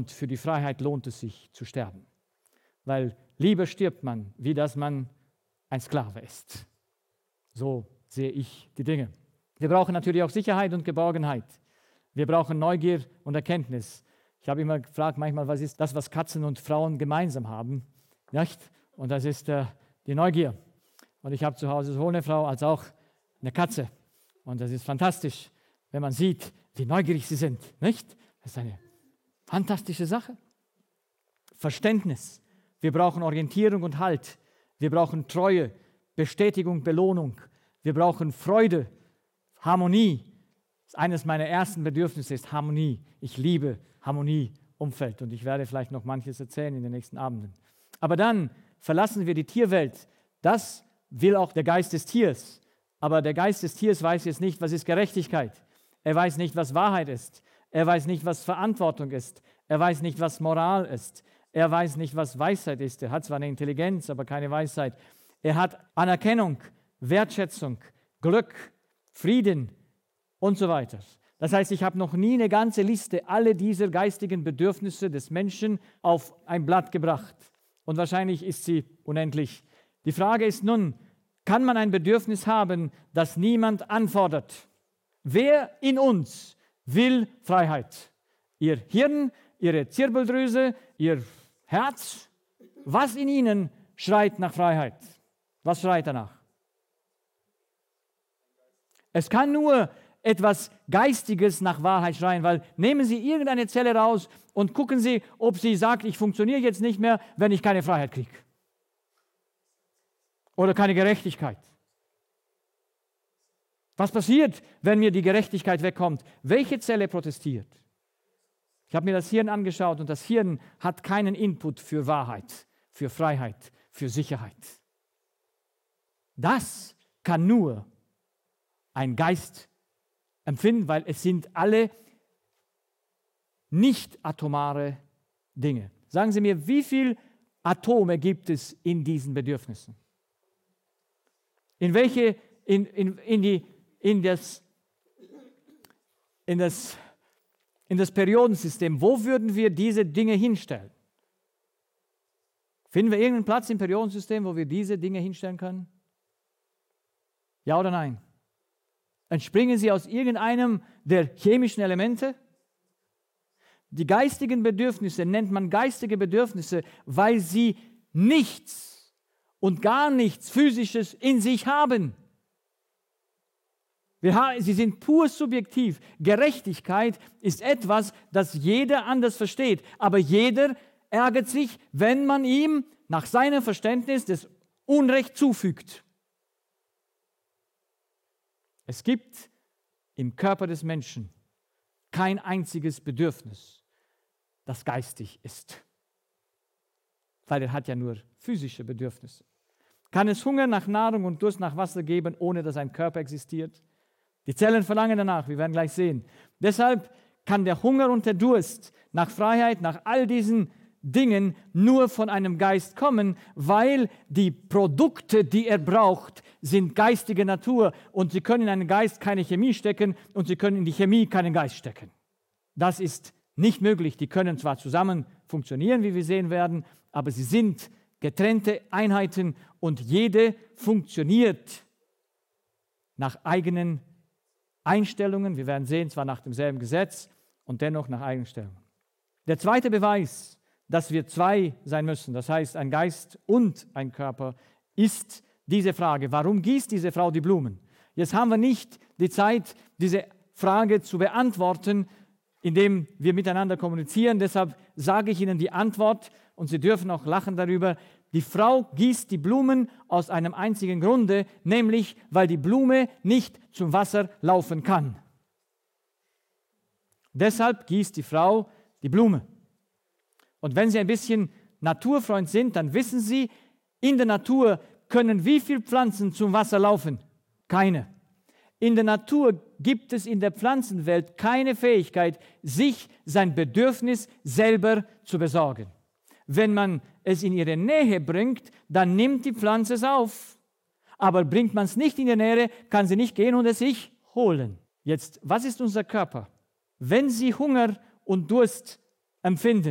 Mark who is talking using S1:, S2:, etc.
S1: und für die Freiheit lohnt es sich zu sterben. Weil lieber stirbt man, wie dass man ein Sklave ist. So sehe ich die Dinge. Wir brauchen natürlich auch Sicherheit und Geborgenheit. Wir brauchen Neugier und Erkenntnis. Ich habe immer gefragt, manchmal, was ist das, was Katzen und Frauen gemeinsam haben? Nicht? Und das ist die Neugier. Und ich habe zu Hause sowohl eine Frau als auch eine Katze. Und das ist fantastisch, wenn man sieht, wie neugierig sie sind. Nicht? Das ist eine fantastische Sache. Verständnis. Wir brauchen Orientierung und Halt. Wir brauchen Treue, Bestätigung, Belohnung. Wir brauchen Freude, Harmonie. Eines meiner ersten Bedürfnisse ist Harmonie. Ich liebe Harmonieumfeld und ich werde vielleicht noch manches erzählen in den nächsten Abenden. Aber dann verlassen wir die Tierwelt. Das will auch der Geist des Tiers. Aber der Geist des Tiers weiß jetzt nicht, was ist Gerechtigkeit. Er weiß nicht, was Wahrheit ist. Er weiß nicht, was Verantwortung ist. Er weiß nicht, was Moral ist. Er weiß nicht, was Weisheit ist. Er hat zwar eine Intelligenz, aber keine Weisheit. Er hat Anerkennung, Wertschätzung, Glück, Frieden und so weiter. Das heißt, ich habe noch nie eine ganze Liste aller dieser geistigen Bedürfnisse des Menschen auf ein Blatt gebracht. Und wahrscheinlich ist sie unendlich. Die Frage ist nun, kann man ein Bedürfnis haben, das niemand anfordert? Wer in uns will Freiheit? Ihr Hirn, Ihre Zirbeldrüse, Ihr Herz? Was in Ihnen schreit nach Freiheit? Was schreit danach? Es kann nur etwas Geistiges nach Wahrheit schreien, weil nehmen Sie irgendeine Zelle raus und gucken Sie, ob sie sagt, ich funktioniere jetzt nicht mehr, wenn ich keine Freiheit kriege. Oder keine Gerechtigkeit. Was passiert, wenn mir die Gerechtigkeit wegkommt? Welche Zelle protestiert? Ich habe mir das Hirn angeschaut und das Hirn hat keinen Input für Wahrheit, für Freiheit, für Sicherheit. Das kann nur ein Geist empfinden, weil es sind alle nicht atomare Dinge. Sagen Sie mir, wie viele Atome gibt es in diesen Bedürfnissen? In das Periodensystem, wo würden wir diese Dinge hinstellen? Finden wir irgendeinen Platz im Periodensystem, wo wir diese Dinge hinstellen können? Ja oder nein? Entspringen sie aus irgendeinem der chemischen Elemente? Die geistigen Bedürfnisse nennt man geistige Bedürfnisse, weil sie nichts und gar nichts Physisches in sich haben. Sie sind pur subjektiv. Gerechtigkeit ist etwas, das jeder anders versteht. Aber jeder ärgert sich, wenn man ihm nach seinem Verständnis das Unrecht zufügt. Es gibt im Körper des Menschen kein einziges Bedürfnis, das geistig ist. Weil er hat ja nur physische Bedürfnisse. Kann es Hunger nach Nahrung und Durst nach Wasser geben, ohne dass ein Körper existiert? Die Zellen verlangen danach, wir werden gleich sehen. Deshalb kann der Hunger und der Durst nach Freiheit, nach all diesen Dingen nur von einem Geist kommen, weil die Produkte, die er braucht, sind geistige Natur und Sie können in einen Geist keine Chemie stecken und Sie können in die Chemie keinen Geist stecken. Das ist nicht möglich. Die können zwar zusammen funktionieren, wie wir sehen werden, aber sie sind getrennte Einheiten und jede funktioniert nach eigenen Einstellungen. Wir werden sehen, zwar nach demselben Gesetz und dennoch nach Einstellungen. Der zweite Beweis, dass wir zwei sein müssen, das heißt ein Geist und ein Körper, ist diese Frage, warum gießt diese Frau die Blumen? Jetzt haben wir nicht die Zeit, diese Frage zu beantworten, indem wir miteinander kommunizieren. Deshalb sage ich Ihnen die Antwort und Sie dürfen auch lachen darüber. Die Frau gießt die Blumen aus einem einzigen Grunde, nämlich weil die Blume nicht zum Wasser laufen kann. Deshalb gießt die Frau die Blume. Und wenn Sie ein bisschen Naturfreund sind, dann wissen Sie, in der Natur können wie viele Pflanzen zum Wasser laufen? Keine. In der Natur gibt es in der Pflanzenwelt keine Fähigkeit, sich sein Bedürfnis selber zu besorgen. Wenn man es in ihre Nähe bringt, dann nimmt die Pflanze es auf. Aber bringt man es nicht in die Nähe, kann sie nicht gehen und es sich holen. Jetzt, was ist unser Körper? Wenn Sie Hunger und Durst empfinden,